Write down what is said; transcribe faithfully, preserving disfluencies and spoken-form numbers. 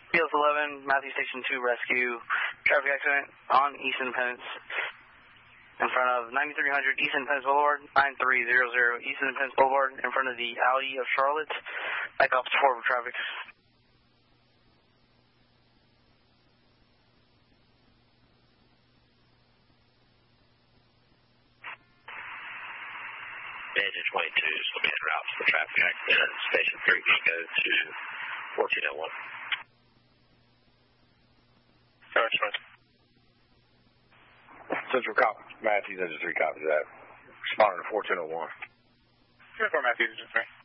P L S eleven, Matthew Station two Rescue, traffic accident on East Independence in front of ninety-three hundred East Independence Boulevard, nine three zero zero East Independence Boulevard in front of the Alley of Charlotte. Back off to forward traffic. Engine twenty-two is going to be en route to the traffic accident. Station three can go to fourteen oh one. Central copy. Matthews, Engine three copies that. Responding to fourteen oh one. Uniform Matthews, Engine three.